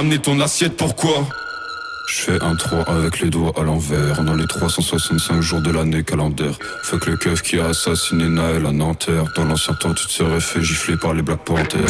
ramené ton assiette, pourquoi? Je fais un 3 avec les doigts à l'envers. Dans les 365 jours de l'année calendaire. Fuck le keuf qui a assassiné Naël à Nanterre. Dans l'ancien temps tu te serais fait gifler par les Black Panthers.